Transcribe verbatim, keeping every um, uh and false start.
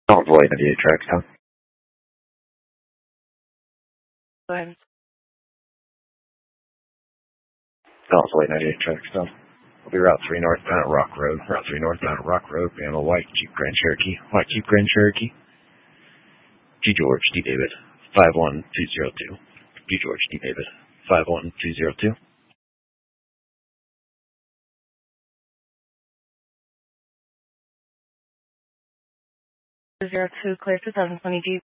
Don't avoid ninety-eight tracks, huh? Go ahead. Don't avoid ninety-eight tracks, huh? We'll be Route three northbound at Rock Road. Route three northbound at Rock Road. Panel White Jeep Grand Cherokee. White Jeep Grand Cherokee. G George D David. five one two zero two. G George D David. five one two zero two. Zero two, clear two thousand twenty Jeep.